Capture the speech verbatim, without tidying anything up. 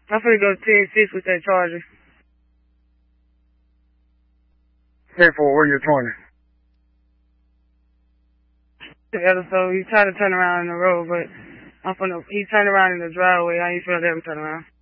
I'm finna go ten six with that Charger. ten four, where you twenty? Together, so he's trying to turn around in the road, but I'm finna, he turned around in the driveway. I ain't finna let him turn around.